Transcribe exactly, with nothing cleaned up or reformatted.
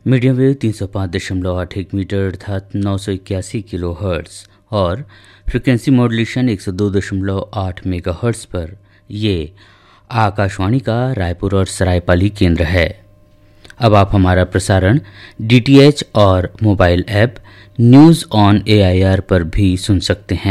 Medium wave तीन सौ पाँच दशमलव आठ एक मीटर अर्थात नौ सौ इक्यासी किलो हर्ट्स और फ्रिक्वेंसी मॉड्यूलेशन एक सौ दो दशमलव आठ मेगा हर्ट्स पर ये आकाशवाणी का रायपुर और सरायपाली केंद्र है। अब आप हमारा प्रसारण डी टी एच और mobile app news on A I R पर भी सुन सकते हैं।